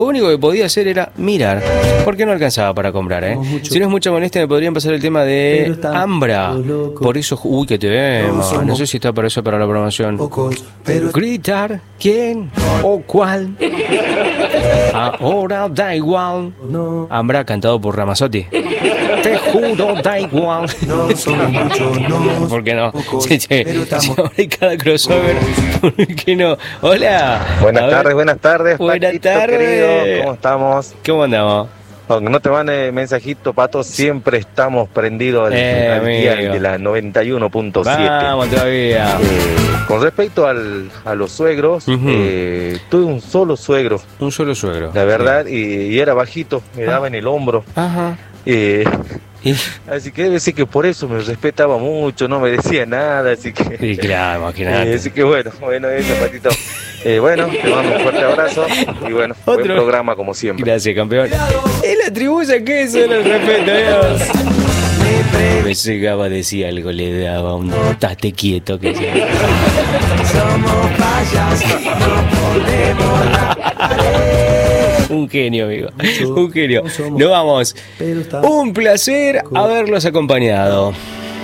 Lo único que podía hacer era mirar, porque no alcanzaba para comprar, ¿eh? Si no es mucha molestia, me podrían pasar el tema de Ambra. Por eso, uy, qué tema. No sé si está para eso, para la programación. Gritar, ¿quién o cuál? Ahora da igual. Ambra, cantado por Ramazzotti. Te juro, da igual. ¿Por qué no? Sí, hay cada crossover. ¿Por qué no? Hola. Buenas tardes. Buenas Patito, tardes. Querido, ¿cómo estamos? ¿Cómo andamos? Aunque no te mande mensajito, Pato, siempre estamos prendidos al dial de la 91.7. Vamos todavía. Con respecto a los suegros, tuve un solo suegro. Un solo suegro. La verdad, y era bajito, me daba en el hombro. Ajá. Así que debe ser que por eso me respetaba mucho, no me decía nada, así que... Sí, claro, imagínate. así que bueno, eso, Patito. Bueno, te mando un fuerte abrazo y bueno, buen programa como siempre. Gracias, campeón. Él atribuye que eso era el respeto, Dios. Me llegaba a decir algo, le daba un tate quieto que sea. Somos payasos, no podemos. Un genio, amigo. Un genio. Nos vamos. Un placer haberlos acompañado.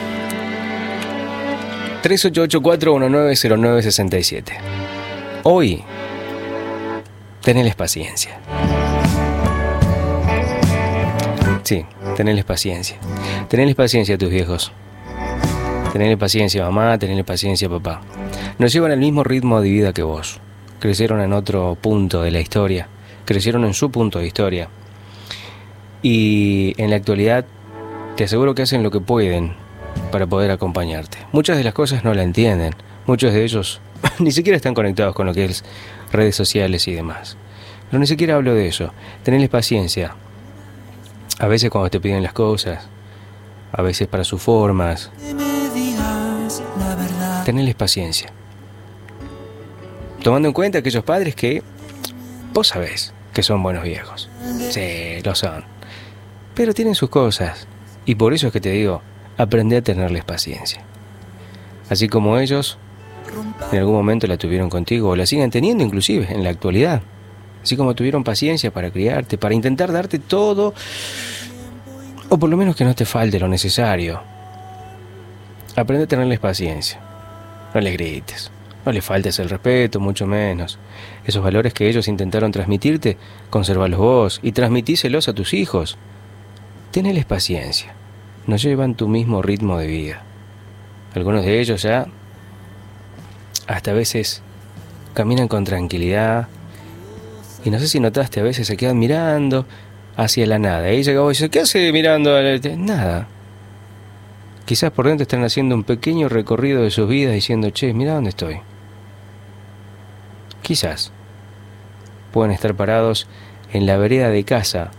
3884190967. Hoy, tenedles paciencia. Sí, tenedles paciencia. Tenedles paciencia a tus viejos. Tenedles paciencia, mamá. Tenedles paciencia, papá. No llevan el mismo ritmo de vida que vos. Crecieron en otro punto de la historia. Crecieron en su punto de historia. Y en la actualidad, te aseguro que hacen lo que pueden para poder acompañarte. Muchas de las cosas no la entienden. Muchos de ellos ni siquiera están conectados con lo que es redes sociales y demás. Pero ni siquiera hablo de eso. Tenedles paciencia. A veces cuando te piden las cosas, a veces para sus formas. Tenedles paciencia. Tomando en cuenta aquellos padres que vos sabés que son buenos viejos. Sí, lo son. Pero tienen sus cosas. Y por eso es que te digo, aprende a tenerles paciencia. Así como ellos en algún momento la tuvieron contigo, o la siguen teniendo inclusive en la actualidad. Así como tuvieron paciencia para criarte, para intentar darte todo, o por lo menos que no te falte lo necesario. Aprende a tenerles paciencia. No les grites, no les faltes el respeto, mucho menos. Esos valores que ellos intentaron transmitirte, consérvalos vos y transmitíselos a tus hijos. Tenles paciencia. No llevan tu mismo ritmo de vida. Algunos de ellos ya hasta a veces caminan con tranquilidad. Y no sé si notaste, a veces se quedan mirando hacia la nada. Ahí llegaba y dice, ¿qué hace mirando? Nada. Quizás por dentro están haciendo un pequeño recorrido de sus vidas diciendo, che, mira dónde estoy. Quizás pueden estar parados en la vereda de casa,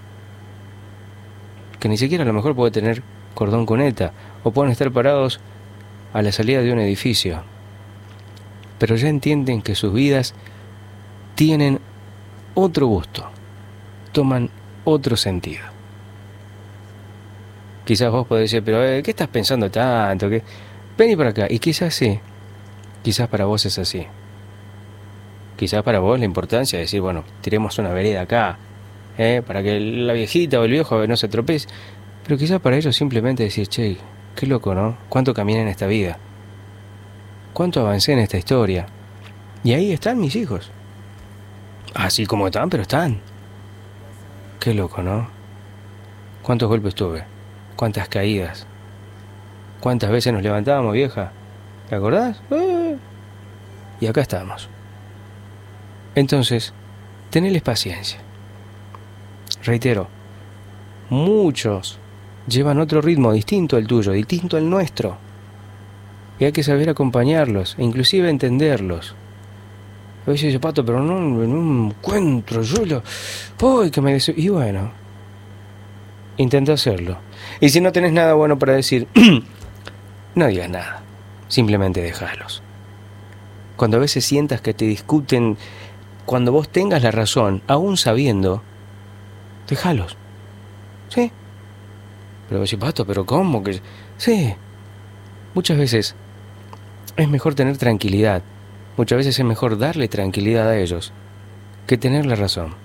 que ni siquiera a lo mejor puede tener cordón cuneta, o pueden estar parados a la salida de un edificio. Pero ya entienden que sus vidas tienen otro gusto, toman otro sentido. Quizás vos podés decir, pero ¿qué estás pensando tanto? ¿Qué? Vení para acá. Y quizás sí, quizás para vos es así. Quizás para vos la importancia de decir, bueno, tiremos una vereda acá, para que la viejita o el viejo no se tropece. Pero quizás para ellos simplemente decir, che, qué loco, ¿no? ¿Cuánto caminé en esta vida? ¿Cuánto avancé en esta historia? Y ahí están mis hijos. Así como están, pero están. Qué loco, ¿no? ¿Cuántos golpes tuve? ¿Cuántas caídas? ¿Cuántas veces nos levantábamos, vieja? ¿Te acordás? Y acá estamos. Entonces, tenedles paciencia. Reitero, muchos llevan otro ritmo distinto al tuyo, distinto al nuestro. Y hay que saber acompañarlos e inclusive entenderlos. A veces dice, Pato, pero no encuentro yo lo... ¡Uy, que me deseo! Y bueno, intenta hacerlo. Y si no tenés nada bueno para decir, no digas nada. Simplemente déjalos. Cuando a veces sientas que te discuten, cuando vos tengas la razón, aún sabiendo, déjalos. ¿Sí? Pero vos decís, Pato, ¿pero cómo? Que sí. Muchas veces es mejor tener tranquilidad. Muchas veces es mejor darle tranquilidad a ellos que tener la razón.